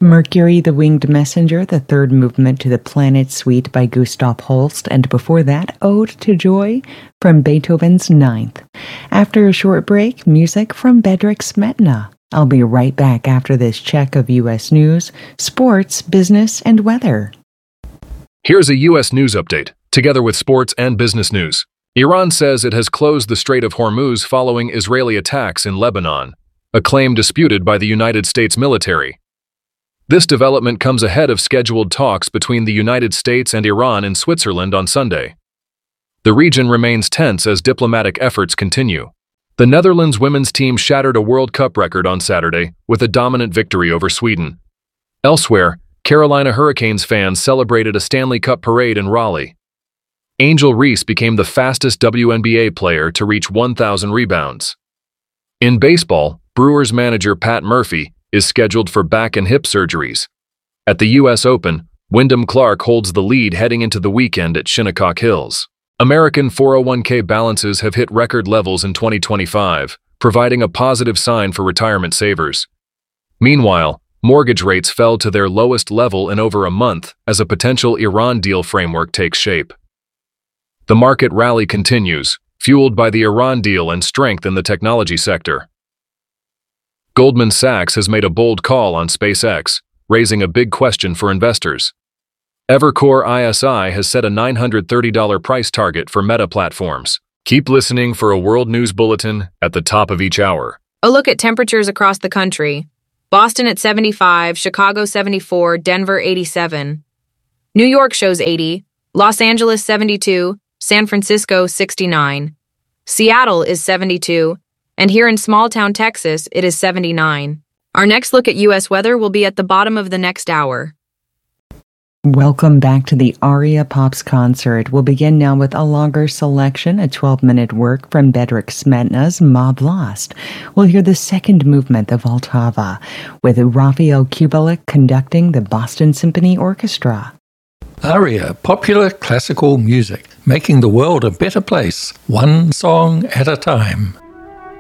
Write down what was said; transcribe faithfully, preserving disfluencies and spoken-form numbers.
Mercury the Winged Messenger, the third movement to the Planet Suite by Gustav Holst, and before that, Ode to Joy from Beethoven's Ninth. After a short break, music from Bedřich Smetana. I'll be right back after this check of U S news, sports, business, and weather. Here's a U S news update, together with sports and business news. Iran says it has closed the Strait of Hormuz following Israeli attacks in Lebanon, a claim disputed by the United States military. This development comes ahead of scheduled talks between the United States and Iran in Switzerland on Sunday. The region remains tense as diplomatic efforts continue. The Netherlands women's team shattered a World Cup record on Saturday with a dominant victory over Sweden. Elsewhere, Carolina Hurricanes fans celebrated a Stanley Cup parade in Raleigh. Angel Reese became the fastest W N B A player to reach one thousand rebounds. In baseball, Brewers manager Pat Murphy is scheduled for back and hip surgeries. At the U S Open, Wyndham Clark holds the lead heading into the weekend at Shinnecock Hills. American four oh one k balances have hit record levels in twenty twenty-five, providing a positive sign for retirement savers. Meanwhile, mortgage rates fell to their lowest level in over a month as a potential Iran deal framework takes shape. The market rally continues, fueled by the Iran deal and strength in the technology sector. Goldman Sachs has made a bold call on SpaceX, raising a big question for investors. Evercore I S I has set a nine hundred thirty dollars price target for Meta Platforms. Keep listening for a world news bulletin at the top of each hour. A look at temperatures across the country. Boston at seventy-five, Chicago seventy-four, Denver eighty-seven. New York shows eighty, Los Angeles seventy-two, San Francisco sixty-nine. Seattle is seventy-two, and here in small-town Texas, it is seventy-nine. Our next look at U S weather will be at the bottom of the next hour. Welcome back to the Aria Pops concert. We'll begin now with a longer selection, a twelve-minute work from Bedřich Smetana's Mob Lost. We'll hear the second movement of Vltava, with Rafael Kubelik conducting the Boston Symphony Orchestra. Aria, popular classical music, making the world a better place, one song at a time.